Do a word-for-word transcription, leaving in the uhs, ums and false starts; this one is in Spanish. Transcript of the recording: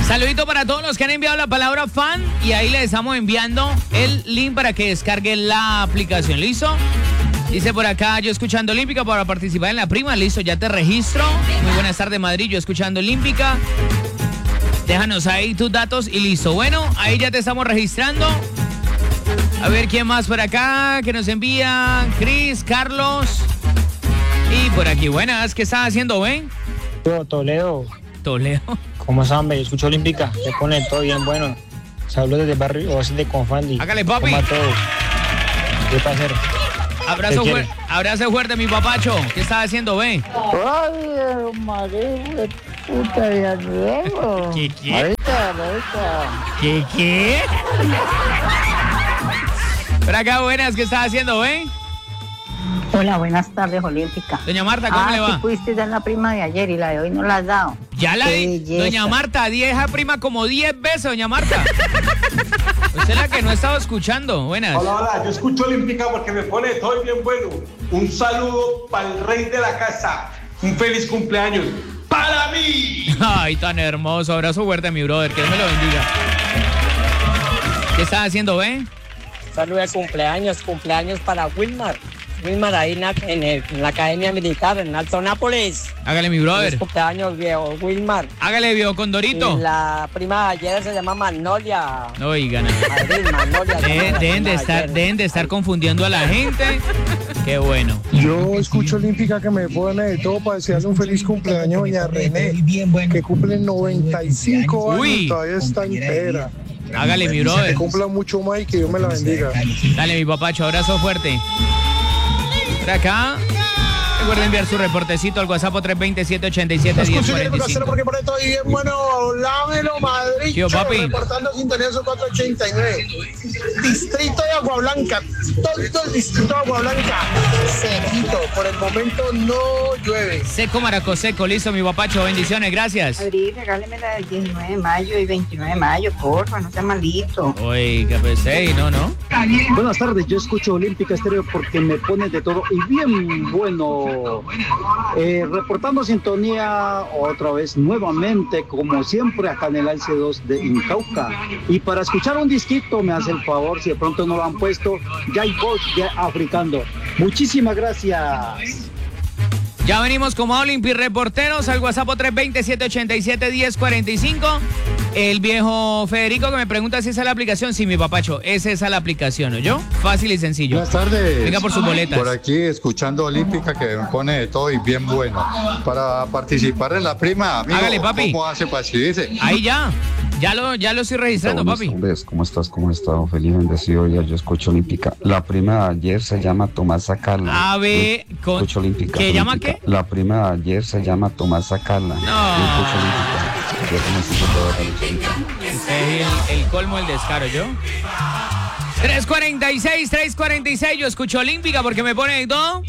Saludito para todos los que han enviado la palabra fan y ahí les estamos enviando el link para que descarguen la aplicación. ¿Listo? Dice por acá, yo escuchando Olímpica para participar en la prima. Listo, ya te registro. Muy buenas tardes, Madrid. Yo escuchando Olímpica. Déjanos ahí tus datos y listo. Bueno, ahí ya te estamos registrando. A ver quién más por acá que nos envía. Cris, Carlos. Y por aquí, buenas. ¿Qué estás haciendo, ven? Yo, Toledo. Toledo. ¿Cómo están, be? Yo escucho Olímpica. Me pone todo bien bueno. Saludos desde barrio Oasis de Confandi. Hágale, papi. ¿Cómo va todo? ¿Qué va a hacer? Abrazo, fuer abrazo fuerte, mi papacho. ¿Qué estás haciendo, ven? Ay, marido, puta de nuevo. ¿Qué, qué? Ahorita, ahorita. ¿Qué, qué? Por acá, buenas. ¿Qué estás haciendo, ven? Hola, buenas tardes, Olímpica. Doña Marta, ¿cómo ah, le va? Sí, pudiste dar la prima de ayer y la de hoy no la has dado. Ya la di. Doña Marta, di esa prima como diez veces, doña Marta. Usted es la que no estaba escuchando. Buenas. Hola, hola, yo escucho Olímpica porque me pone todo bien bueno. Un saludo para el rey de la casa. Un feliz cumpleaños para mí. Ay, tan hermoso. Abrazo fuerte, mi brother. Que Dios me lo bendiga. ¿Qué estás haciendo, ven? Saludo de cumpleaños, cumpleaños para Wilmar. Wilmar ahí en la, en, el, en la Academia Militar, en Alto Nápoles. Hágale, mi brother. Cumpleaños, viejo Wilmar. Hágale, viejo Condorito. Y la prima de ayer se llama Magnolia. Oigan. Madrid, Magnolia. De, deben, de estar, de deben de estar confundiendo a la gente. Qué bueno. Yo escucho Olímpica que me pone de todo para desearle un feliz cumpleaños a doña René, que cumple noventa y cinco años y todavía está entera. Hágale, mi brother. Que cumpla mucho más y que Dios me la bendiga. Dale, mi papacho, abrazo fuerte. Por acá, recuerden enviar su reportecito al WhatsApp tres dos cero, siete ocho siete, uno cero cuatro cinco. Porque por esto bien bueno, Lámelo, Madrid. Tío, papi. Reportando sintonía su cuatro ochenta y nueve. Distrito de Agua Blanca. Todo el distrito de Agua Blanca. Sequito. Por el momento no llueve. Seco, maraco seco. Listo, mi papacho. Bendiciones, gracias. Madrid, regáleme la del diecinueve de mayo y veintinueve de mayo, porfa, no sea malito. Oiga, pues, hey, no, no. Buenas tardes, yo escucho Olímpica Estéreo porque me pone de todo y bien bueno. Eh, reportando sintonía otra vez nuevamente, como siempre, acá en el Alce dos de Incauca. Y para escuchar un disquito, me hace el favor, si de pronto no lo han puesto, ya hay voz ya africando. Muchísimas gracias. Ya venimos como Olimpi Reporteros al WhatsApp tres dos cero, siete ocho siete, uno cero cuatro cinco. El viejo Federico que me pregunta si esa es la aplicación. Sí, mi papacho, esa es la aplicación, ¿no? Yo, fácil y sencillo. Buenas tardes. Venga por sus boletas. Por aquí escuchando Olímpica que me pone de todo y bien bueno. Para participar en la prima, amigo, hágale, papi. ¿Cómo hace para escribirse? Ahí ya. Ya lo, ya lo estoy registrando, Hola, papi. Hombres, ¿cómo estás? ¿Cómo has estado? Feliz bendecido día. Yo escucho Olímpica. La prima de ayer se llama Tomasa Carla. A ver, con... escucho Olímpica. ¿Qué Olímpica. llama qué? La prima de ayer se llama Tomasa Carla. No. Yo escucho Olímpica. Yo necesito toda la Olímpica. Es el, el colmo del descaro, ¿yo? tres cuarenta y seis, tres cuarenta y seis, yo escucho Olímpica porque me pone de todo.